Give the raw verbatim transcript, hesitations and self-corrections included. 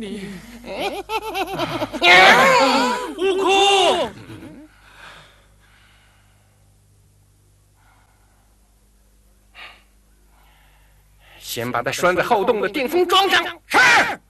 你， 悟空， 先把他拴在后洞的电风桩上。是。